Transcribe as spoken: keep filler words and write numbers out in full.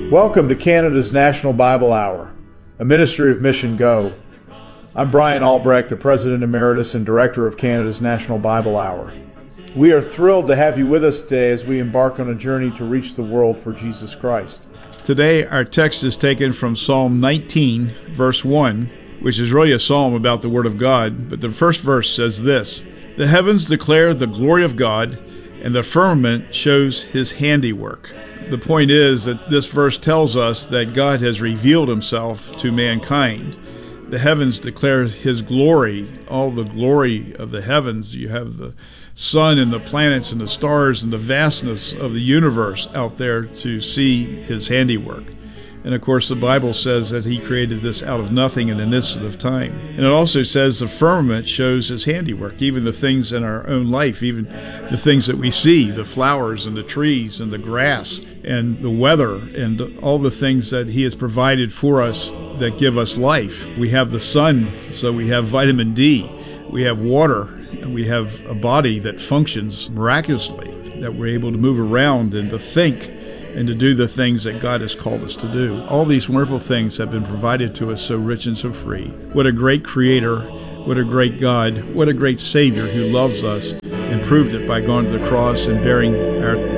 Welcome to Canada's National Bible Hour, a ministry of Mission Go. I'm Brian Albrecht, the President Emeritus and Director of Canada's National Bible Hour. We are thrilled to have you with us today as we embark on a journey to reach the world for Jesus Christ. Today, our text is taken from Psalm nineteen, verse one, which is really a psalm about the Word of God, but the first verse says this: "The heavens declare the glory of God, and the firmament shows His handiwork." The point is that this verse tells us that God has revealed Himself to mankind. The heavens declare His glory, all the glory of the heavens. You have the sun and the planets and the stars and the vastness of the universe out there to see His handiwork. And of course, the Bible says that He created this out of nothing in an instant of time. And it also says the firmament shows His handiwork, even the things in our own life, even the things that we see, the flowers and the trees and the grass and the weather and all the things that He has provided for us that give us life. We have the sun, so we have vitamin D. We have water, and we have a body that functions miraculously, that we're able to move around and to think and to do the things that God has called us to do. All these wonderful things have been provided to us so rich and so free. What a great Creator, what a great God, what a great Savior who loves us and proved it by going to the cross and bearing our